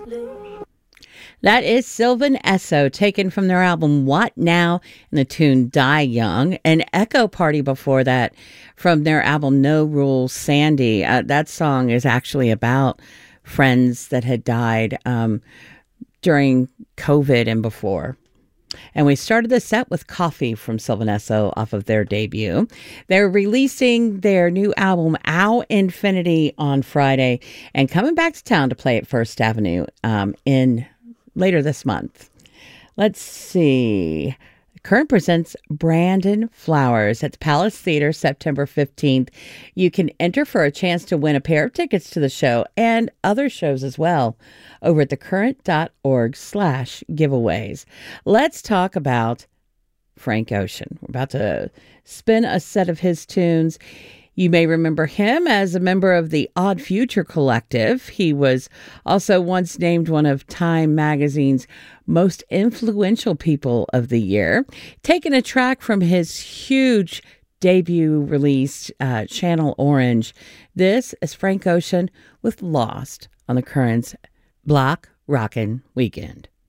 That is Sylvan Esso, taken from their album What Now, and the tune Die Young. And Echo Party before that from their album No Rules Sandy. That song is actually about friends that had died during COVID and before. And we started the set with Coffee from Sylvan Esso off of their debut. They're releasing their new album, Ow Infinity, on Friday and coming back to town to play at First Avenue in later this month. Let's see. Current presents Brandon Flowers at the Palace Theater September 15th. You can enter for a chance to win a pair of tickets to the show and other shows as well over at thecurrent.org/giveaways. Let's talk about Frank Ocean. We're about to spin a set of his tunes. You may remember him as a member of the Odd Future Collective. He was also once named one of Time Magazine's most influential people of the year. Taking a track from his huge debut release, Channel Orange. This is Frank Ocean with Lost on the Current's Block Rockin' Weekend.